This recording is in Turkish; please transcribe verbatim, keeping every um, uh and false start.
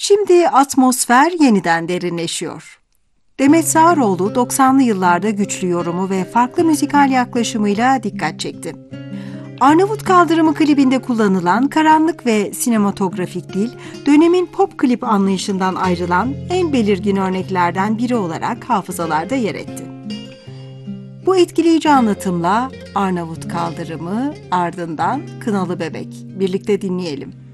Şimdi atmosfer yeniden derinleşiyor. Demet Sağaroğlu doksanlı yıllarda güçlü yorumu ve farklı müzikal yaklaşımıyla dikkat çekti. Arnavut Kaldırımı klibinde kullanılan karanlık ve sinematografik dil, dönemin pop klip anlayışından ayrılan en belirgin örneklerden biri olarak hafızalarda yer etti. Bu etkileyici anlatımla Arnavut Kaldırımı, ardından Kınalı Bebek birlikte dinleyelim.